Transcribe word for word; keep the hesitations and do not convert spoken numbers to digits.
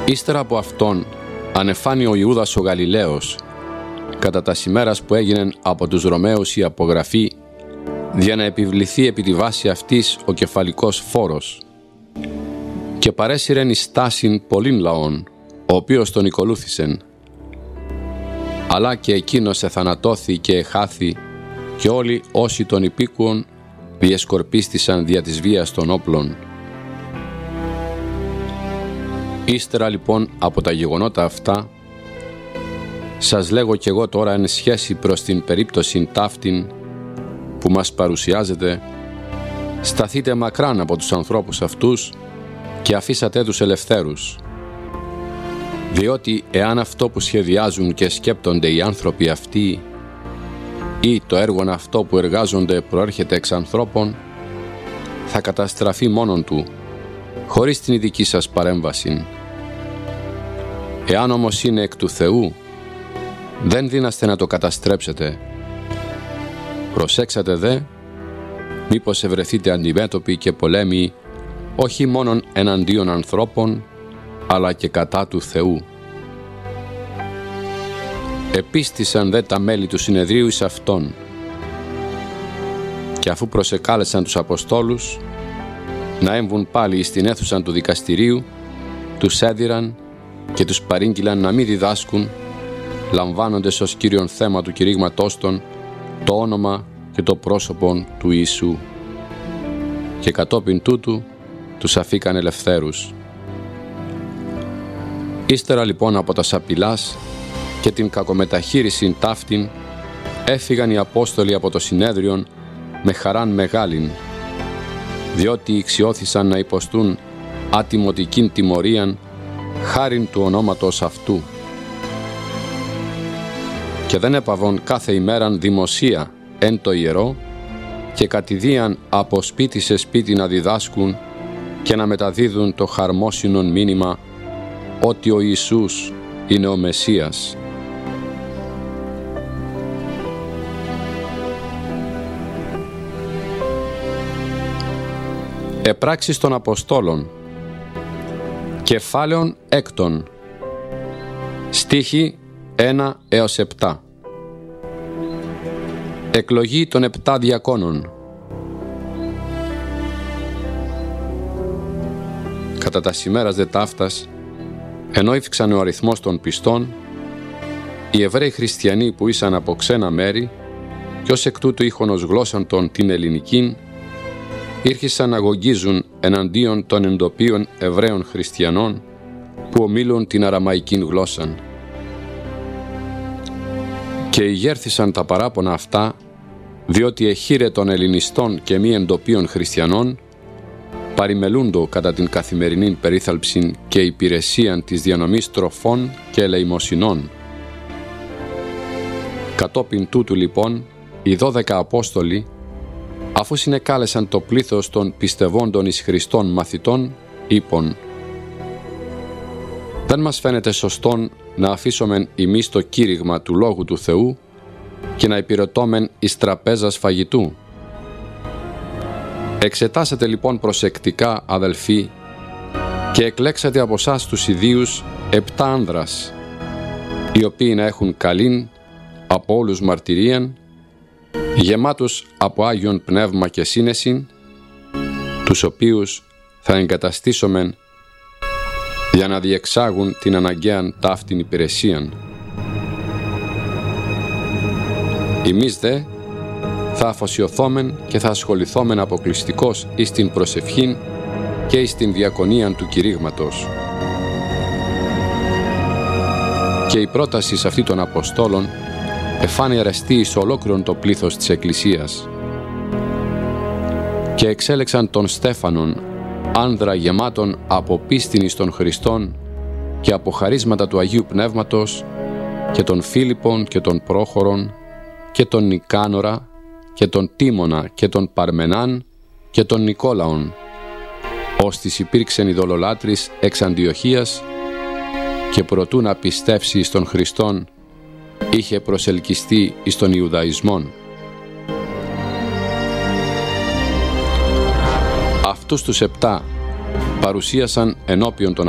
Ύστερα από αυτόν ανεφάνει ο Ιούδας ο Γαλιλαίος, κατά τα ημέρας που έγινεν από τους Ρωμαίους η απογραφή, για να επιβληθεί επί τη βάση αυτής ο κεφαλικός φόρος. Και παρέσυρεν εις στάσιν πολλήν λαών, ο οποίος τον οικολούθησεν. Αλλά και εκείνος εθανατώθη και εχάθη, και όλοι όσοι τον υπήκουον διεσκορπίστησαν δια της βίας των όπλων. Ύστερα λοιπόν από τα γεγονότα αυτά, σας λέγω κι εγώ τώρα εν σχέση προς την περίπτωση ταύτην που μας παρουσιάζεται, σταθείτε μακράν από τους ανθρώπους αυτούς και αφήσατε τους ελευθέρους. Διότι εάν αυτό που σχεδιάζουν και σκέπτονται οι άνθρωποι αυτοί ή το έργο αυτό που εργάζονται προέρχεται εξ ανθρώπων, θα καταστραφεί μόνον του, χωρίς την ειδική σας παρέμβαση. Εάν όμως είναι εκ του Θεού, δεν δύναστε να το καταστρέψετε. Προσέξατε δε, μήπως ευρεθείτε αντιμέτωποι και πολέμοι όχι μόνον εναντίον ανθρώπων, αλλά και κατά του Θεού. Επίστησαν δε τα μέλη του συνεδρίου εις αυτόν, και αφού προσεκάλεσαν τους Αποστόλους να έμβουν πάλι εις την αίθουσα του δικαστηρίου, τους έδιραν και τους παρήγγειλαν να μην διδάσκουν, λαμβάνοντες ως κύριον θέμα του κηρύγματός των το όνομα και το πρόσωπον του Ιησού. Και κατόπιν τούτου τους αφήκαν ελευθέρους. Ύστερα λοιπόν από τα σαπηλάς και την κακομεταχείριση ταύτην, έφυγαν οι Απόστολοι από το συνέδριον με χαράν μεγάλην, διότι ηξιώθησαν να υποστούν ατιμωτικήν τιμωρίαν χάριν του ονόματος αυτού. Και δεν έπαβον κάθε ημέραν δημοσία εν το ιερό και κατηδίαν από σπίτι σε σπίτι να διδάσκουν και να μεταδίδουν το χαρμόσυνον μήνυμα ότι ο Ιησούς είναι ο Μεσσίας. Επράξεις των Αποστόλων, κεφάλαιον έκτον, στίχοι ένα έως επτά. Εκλογή των επτά διακόνων. Κατά τα ημέρας δε ταύτας, ενώ ήφηξαν ο αριθμός των πιστών, οι Εβραίοι χριστιανοί που ήσαν από ξένα μέρη και ως εκ τούτου είχον ως γλώσσαν των την ελληνικήν, ήρχισαν να γογγίζουν εναντίον των εντοπίων Εβραίων χριστιανών που ομίλουν την αραμαϊκήν γλώσσαν. Και ηγέρθησαν τα παράπονα αυτά, διότι εχείρε των ελληνιστών και μη εντοπίων χριστιανών παρημελούντο κατά την καθημερινή περίθαλψη και υπηρεσίαν της διανομής τροφών και ελεημοσυνών. Κατόπιν τούτου λοιπόν οι δώδεκα Απόστολοι, αφού συνεκάλεσαν το πλήθος των πιστευόντων εις Χριστών μαθητών, είπον: «Δεν μας φαίνεται σωστόν να αφήσομεν ημείς το κήρυγμα του Λόγου του Θεού και να υπηρετώμεν εις τραπέζας φαγητού. Εξετάσατε λοιπόν προσεκτικά, αδελφοί, και εκλέξατε από εσάς τους ιδίους επτά άνδρας, οι οποίοι να έχουν καλήν από όλους μαρτυρίαν, γεμάτους από Άγιον Πνεύμα και σύνεσιν, τους οποίους θα εγκαταστήσομεν για να διεξάγουν την αναγκαίαν ταύτην υπηρεσίαν. Εμείς δε θα αφοσιωθόμεν και θα ασχοληθόμεν αποκλειστικώς εις την προσευχήν και εις την διακονίαν του κηρύγματος». Και η πρόταση σε αυτή των Αποστόλων εφάνει αρεστή εις ολόκληρον το πλήθος της Εκκλησίας. Και εξέλεξαν τον Στέφανον, άνδρα γεμάτον από πίστην εις των Χριστών και από χαρίσματα του Αγίου Πνεύματος, και τον Φίλιππον και τον Πρόχορον και τον Νικάνορα και τον Τίμωνα και τον Παρμενάν και τον Νικόλαον, ώστις υπήρξεν ειδωλολάτρης εξ Αντιοχίας, και προτού να πιστεύσει εις τον Χριστόν είχε προσελκυστεί εις τον Ιουδαϊσμόν. Αυτούς τους επτά παρουσίασαν ενώπιον των